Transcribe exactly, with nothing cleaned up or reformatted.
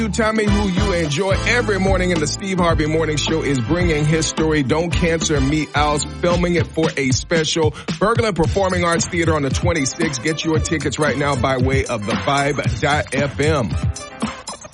You tell me who you enjoy every morning in the Steve Harvey Morning Show is bringing his story, Don't Cancer Me Out, filming it for a special Berglund Performing Arts Theater on the twenty-sixth. Get your tickets right now by way of the vibe dot f m.